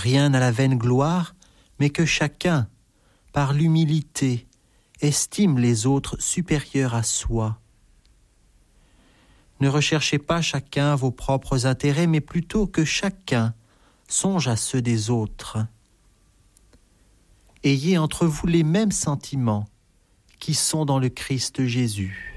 rien à la vaine gloire, mais que chacun, par l'humilité, estime les autres supérieurs à soi. Ne recherchez pas chacun vos propres intérêts, mais plutôt que chacun songe à ceux des autres. Ayez entre vous les mêmes sentiments qui sont dans le Christ Jésus.